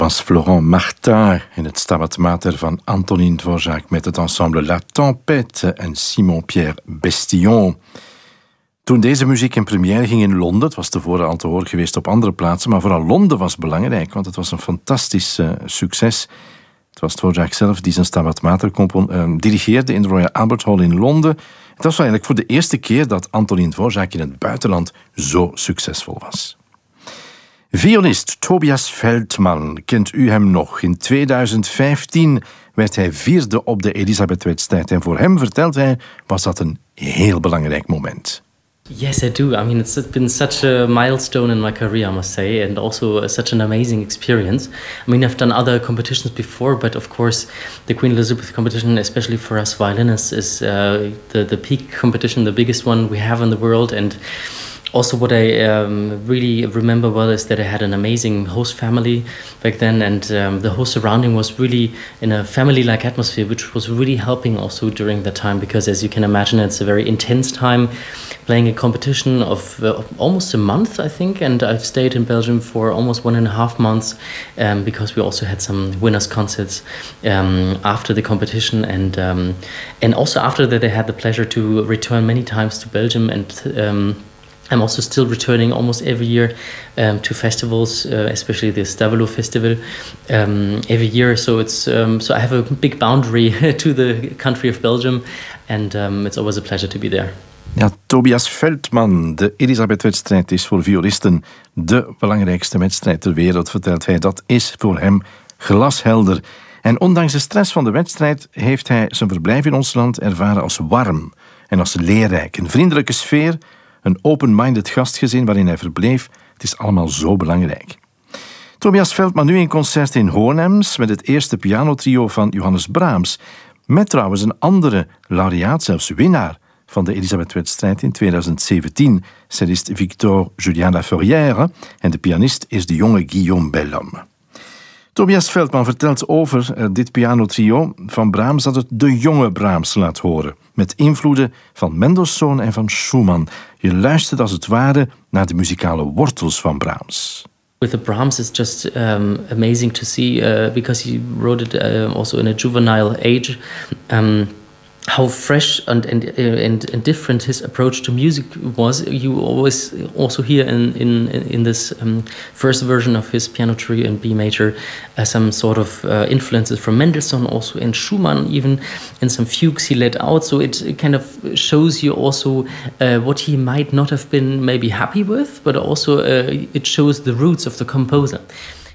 contrabas Florent Martin in het Stabat Mater van Antonin Dvorak met het ensemble La Tempête en Simon-Pierre Bestillon. Toen deze muziek in première ging in Londen, het was tevoren al te horen geweest op andere plaatsen, maar vooral Londen was belangrijk, want het was een fantastisch succes. Het was Dvorak zelf die zijn Stabat Mater dirigeerde in de Royal Albert Hall in Londen. Het was eigenlijk voor de eerste keer dat Antonin Dvorak in het buitenland zo succesvol was. Violist Tobias Veldman, kent u hem nog? In 2015 werd hij vierde op de Elisabeth-wedstrijd en voor hem, vertelt hij, was dat een heel belangrijk moment. Yes, I do. I mean, it's been such a milestone in my career, I must say, and also such an amazing experience. I mean, I've done other competitions before, but of course, the Queen Elizabeth competition, especially for us violinists, is the peak competition, the biggest one we have in the world. And also what I really remember well is that I had an amazing host family back then, and the whole surrounding was really in a family-like atmosphere, which was really helping also during that time, because as you can imagine, it's a very intense time playing a competition of almost a month, I think, and I've stayed in Belgium for almost 1.5 months because we also had some winners' concerts after the competition, and also after that I had the pleasure to return many times to Belgium, and I'm also still returning almost every year to festivals, especially the Stavelo Festival every year. So it's so I have a big boundary to the country of Belgium, and it's always a pleasure to be there. Ja, Tobias Veldman, de Elisabeth-wedstrijd is voor violisten de belangrijkste wedstrijd ter wereld, vertelt hij. Dat is voor hem glashelder. En ondanks de stress van de wedstrijd heeft hij zijn verblijf in ons land ervaren als warm en als leerrijk. Een vriendelijke sfeer, een open-minded gastgezin waarin hij verbleef. Het is allemaal zo belangrijk. Tobias Veldman nu in concert in Hohenems met het eerste pianotrio van Johannes Brahms. Met trouwens een andere laureaat, zelfs winnaar van de Elisabeth-wedstrijd in 2017. Cellist Victor Julien Laferrière en de pianist is de jonge Guillaume Bellhomme. Tobias Veldman vertelt over dit pianotrio van Brahms dat het de jonge Brahms laat horen, met invloeden van Mendelssohn en van Schumann. Je luistert als het ware naar de muzikale wortels van Brahms. With the Brahms, it's just amazing to see because he wrote it also in a juvenile age. How fresh and different his approach to music was. You always also hear in this first version of his piano trio in B major some sort of influences from Mendelssohn, also in Schumann, even in some fugues he let out. So it kind of shows you also what he might not have been maybe happy with, but also it shows the roots of the composer.